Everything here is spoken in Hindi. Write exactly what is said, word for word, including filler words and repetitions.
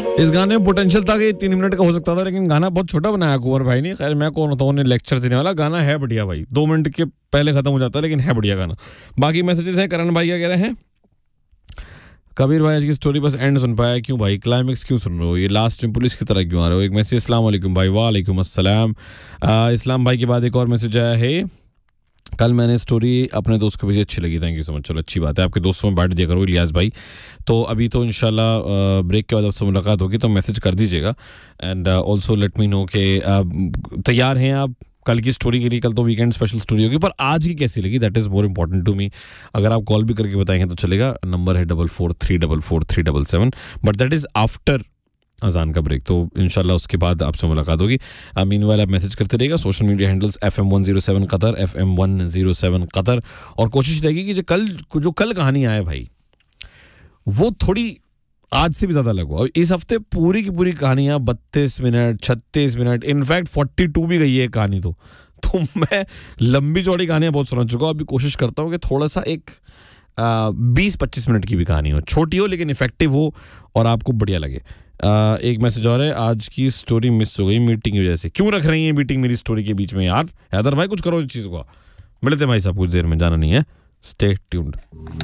इस गाने में पोटेंशियल था कि तीन मिनट का हो सकता था, लेकिन गाना बहुत छोटा बनाया कुंवर भाई ने। खैर मैं कौन होता हूँ उन्हें लेक्चर देने वाला। गाना है बढ़िया भाई, दो मिनट के पहले खत्म हो जाता है, लेकिन है बढ़िया गाना। बाकी मैसेजेस हैं। करण भाई क्या कह रहे हैं? कबीर भाई आज की स्टोरी बस एंड सुन पाया, क्यों भाई? क्लाइमेक्स क्यों सुन रहे हो? ये लास्ट में पुलिस की तरह क्यों आ रहे हो? एक मैसेज, अस्सलाम वालेकुम भाई। वालेकुम अस्सलाम। इस्लाम भाई के बाद एक और मैसेज आया है, कल मैंने स्टोरी अपने दोस्त को भेजी, अच्छी लगी, थैंक यू सो मच। चलो अच्छी बात है, आपके दोस्तों में बांट दिया करो इलियास भाई। तो अभी तो इंशाल्लाह ब्रेक के बाद आपसे मुलाकात होगी, तो मैसेज कर दीजिएगा। And also let me know कि तैयार हैं आप कल की स्टोरी के लिए। कल तो वीकेंड स्पेशल स्टोरी होगी, पर आज की कैसी लगी that is more important to me. अगर आप कॉल भी करके बताएंगे तो चलेगा। नंबर है double four three double four three double seven, but that is after अजान का ब्रेक, तो इंशाल्लाह उसके बाद आपसे मुलाकात होगी। मीनवाइल आप मैसेज करते रहेगा। Social media handles F M one zero seven Qatar, F M one zero seven Qatar. और कोशिश रहेगी कि जो कल जो कल कहानी आए भाई, वो थोड़ी आज से भी ज़्यादा लगो। और इस हफ्ते पूरी की पूरी कहानियाँ बत्तीस मिनट छत्तीस मिनट इनफैक्ट फोर्टी टू भी गई है कहानी। तो तो मैं लंबी चौड़ी कहानियाँ बहुत सुना चुका हूँ। अभी कोशिश करता हूँ कि थोड़ा सा एक बीस पच्चीस मिनट की भी कहानी हो, छोटी हो लेकिन इफेक्टिव हो और आपको बढ़िया लगे। Uh, एक मैसेज और है, आज की स्टोरी मिस हो गई मीटिंग की वजह से। क्यों रख रही है मीटिंग मेरी स्टोरी के बीच में यार? हैदर भाई कुछ करो इस चीज़ को। मिलते हैं भाई साहब कुछ देर में, जाना नहीं है। Stay tuned.